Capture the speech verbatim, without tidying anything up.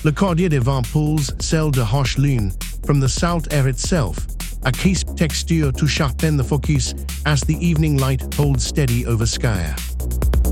Le Cordier des Vents pulls celle de Hoche Lune from the salt air itself, a crisp texture to sharpen the focus as the evening light holds steady over Skyer.